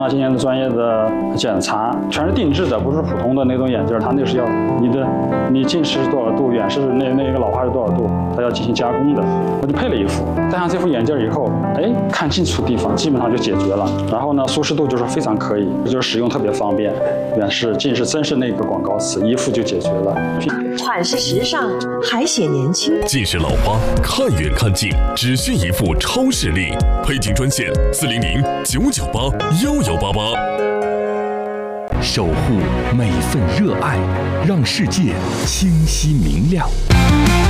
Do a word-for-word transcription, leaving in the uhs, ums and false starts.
那今年的专业的检查全是定制的，不是普通的那种眼镜，它那是要你的你近视是多少度，远视那那个老花是多少度，它要进行加工的。我就配了一副，戴上这副眼镜以后，哎，看清楚地方基本上就解决了。然后呢，舒适度就是非常可以，就是使用特别方便。远视、近视真是那个广告词，一副就解决了。 款式时尚，还显年轻。 近视老花，看远看近，只需一副超视力。配镜专线：四零零九九八幺幺八八。 守护每份热爱，让世界清晰明亮。